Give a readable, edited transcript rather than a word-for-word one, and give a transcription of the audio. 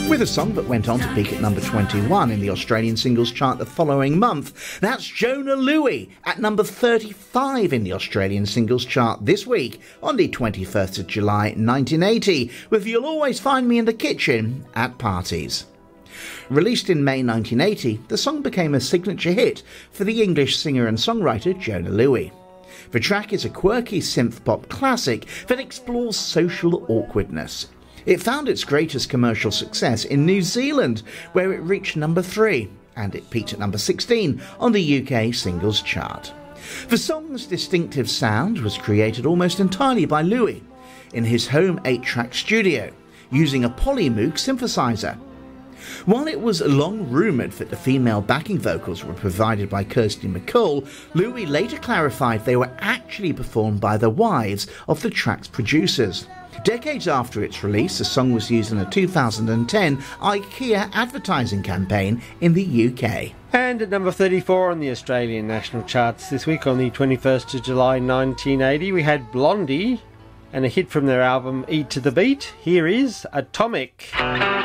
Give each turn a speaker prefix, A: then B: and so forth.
A: with a song that went on to peak at number 21 in the Australian singles chart the following month. That's Jona Lewie at number 35 in the Australian singles chart this week on the 21st of July 1980, with You'll Always Find Me in the Kitchen at Parties. Released in May 1980, the song became a signature hit for the English singer and songwriter Jona Lewie. The track is a quirky synth-pop classic that explores social awkwardness. It found its greatest commercial success in New Zealand, where it reached number 3, and it peaked at number 16 on the UK singles chart. The song's distinctive sound was created almost entirely by Lewie in his home 8-track studio, using a Polymoog synthesizer. While it was long rumoured that the female backing vocals were provided by Kirsty MacColl, Lewie later clarified they were actually performed by the wives of the track's producers. Decades after its release, the song was used in a 2010 IKEA advertising campaign in the UK.
B: And at number 34 on the Australian national charts this week on the 21st of July 1980, we had Blondie and a hit from their album Eat to the Beat. Here is Atomic.